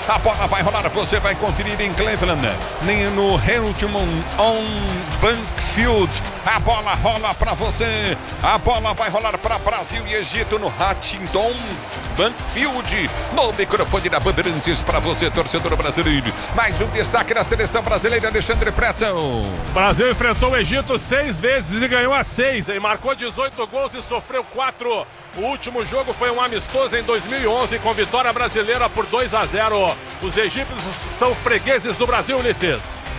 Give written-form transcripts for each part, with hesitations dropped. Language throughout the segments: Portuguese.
A bola vai rolar, você vai conferir em Cleveland, no Hamilton Bankfield. A bola rola para você. A bola vai rolar para Brasil e Egito no Huntington Bankfield. No microfone da Bandeirantes para você, torcedor brasileiro. Mais um destaque da seleção brasileira, Alexandre Pretzel. O Brasil enfrentou o Egito 6 vezes e ganhou as 6. Ele marcou 18 gols e sofreu 4. O último jogo foi um amistoso em 2011 com vitória brasileira por 2-0. Os egípcios são fregueses do Brasil, Ulisses.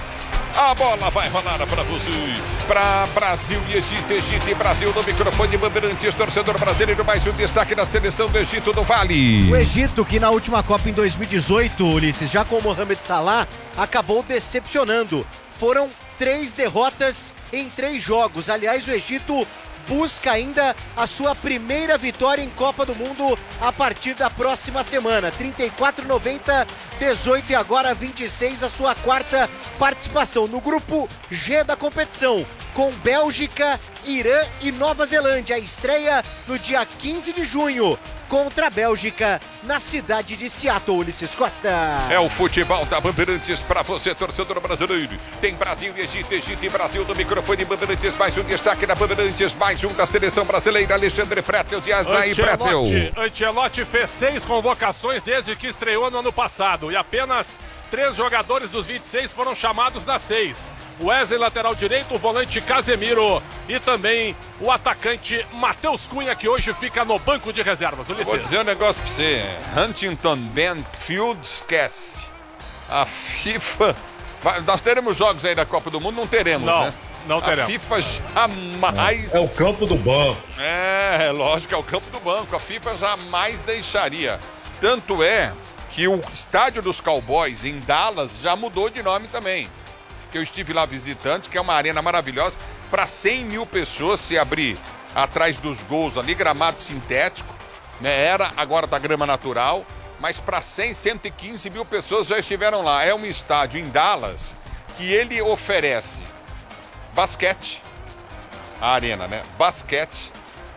A bola vai rolar para você, para Brasil e Egito, Egito e Brasil no microfone Bandeirantes, torcedor brasileiro, mais um destaque da seleção do Egito do Vale. O Egito, que na última Copa em 2018, Ulisses, já com o Mohamed Salah, acabou decepcionando. Foram 3 derrotas em 3 jogos. Aliás, o Egito busca ainda a sua primeira vitória em Copa do Mundo a partir da próxima semana. 34-90, 18 e agora 26, a sua 4ª participação no grupo G da competição, com Bélgica, Irã e Nova Zelândia. A estreia no dia 15 de junho contra a Bélgica na cidade de Seattle, Ulisses Costa. É o futebol da Bandeirantes para você, torcedor brasileiro. Tem Brasil e Egito, Egito e Brasil no microfone Bandeirantes. Mais um destaque da Bandeirantes, mais um da seleção brasileira, Alexandre Pretzel de Azaí Pretzel. Ancelotti fez 6 convocações desde que estreou no ano passado e apenas 3 jogadores dos 26 foram chamados nas 6. Wesley, lateral direito, o volante Casemiro e também o atacante Matheus Cunha, que hoje fica no banco de reservas. Ulisses. Vou dizer um negócio pra você, Huntington Bankfield, esquece. A FIFA... Nós teremos jogos aí da Copa do Mundo? Não teremos, não, né? Não teremos. A FIFA jamais... É o campo do banco. É, lógico, é o campo do banco. A FIFA jamais deixaria. Tanto é que o estádio dos Cowboys em Dallas já mudou de nome também. Que eu estive lá visitante, que é uma arena maravilhosa, para 100 mil pessoas se abrir atrás dos gols ali, gramado sintético, né? Agora tá grama natural, mas para 115 mil pessoas já estiveram lá. É um estádio em Dallas que ele oferece basquete, a arena, né? Basquete,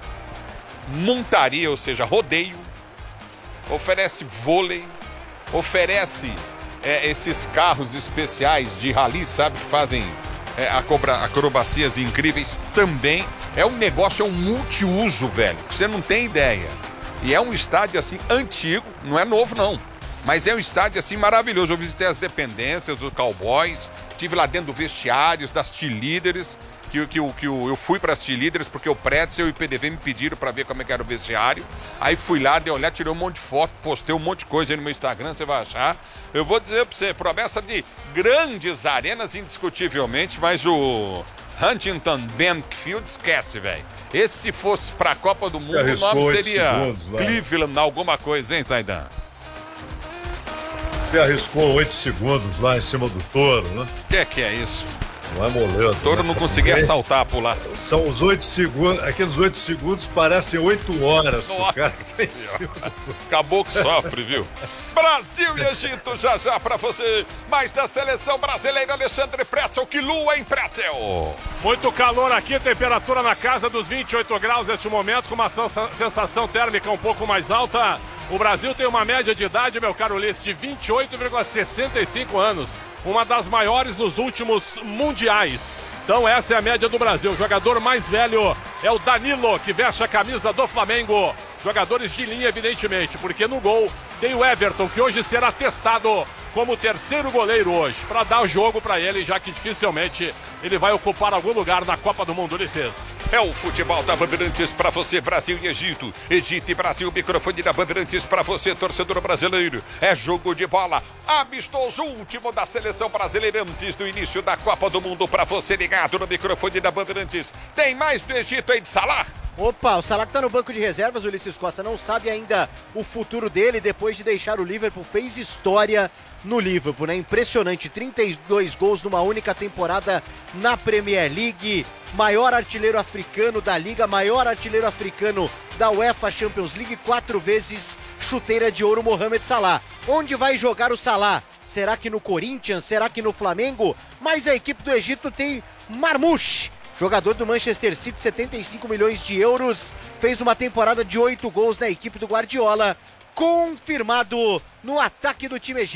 montaria, ou seja, rodeio, oferece vôlei, oferece esses carros especiais de rally, sabe, que fazem acrobacias incríveis também. É um negócio, é um multiuso, velho, você não tem ideia. E é um estádio, assim, antigo, não é novo, não. Mas é um estádio, assim, maravilhoso. Eu visitei as dependências dos Cowboys, estive lá dentro do vestiários, das cheerleaders, eu fui para as cheerleaders porque o Pretzel e o PDV me pediram para ver como é que era o vestiário. Aí fui lá, dei uma olhada, tirei um monte de foto, postei um monte de coisa aí no meu Instagram, você vai achar. Eu vou dizer para você, promessa de grandes arenas, indiscutivelmente, mas o Huntington Bankfield, esquece, velho. Esse, se fosse pra Copa do Mundo, o nome seria Cleveland, alguma coisa, hein, Zaidan? Você arriscou 8 segundos lá em cima do touro, né? Que é isso? Não é moleza. O touro não conseguia saltar, pular. São os 8 segundos, aqueles 8 segundos parecem 8 horas. Nossa, cara que tá em cima. Acabou que sofre, viu? Brasil e Egito, já pra você. Mais da seleção brasileira, Alexandre Pretzel, que lua em Pretzel. Muito calor aqui, temperatura na casa dos 28 graus neste momento, com uma sensação térmica um pouco mais alta. O Brasil tem uma média de idade, meu caro Ulisses, de 28,65 anos. Uma das maiores nos últimos mundiais. Então essa é a média do Brasil. O jogador mais velho é o Danilo, que veste a camisa do Flamengo. Jogadores de linha, evidentemente, porque no gol tem o Everton, que hoje será testado como terceiro goleiro hoje, para dar o jogo para ele, já que dificilmente ele vai ocupar algum lugar na Copa do Mundo, Ulisses. É o futebol da Bandeirantes para você, Brasil e Egito. Egito e Brasil, microfone da Bandeirantes para você, torcedor brasileiro. É jogo de bola, amistoso último da seleção brasileira antes do início da Copa do Mundo para você ligado no microfone da Bandeirantes. Tem mais do Egito aí de Salah? Opa, o Salah que tá no banco de reservas, o Ulisses Costa não sabe ainda o futuro dele depois de deixar o Liverpool, fez história no Liverpool, né? Impressionante, 32 gols numa única temporada na Premier League, maior artilheiro africano da Liga, maior artilheiro africano da UEFA Champions League, 4 vezes chuteira de ouro, Mohamed Salah. Onde vai jogar o Salah? Será que no Corinthians? Será que no Flamengo? Mas a equipe do Egito tem Marmoush, jogador do Manchester City, 75 milhões de euros, fez uma temporada de 8 gols na equipe do Guardiola, confirmado no ataque do time egípcio.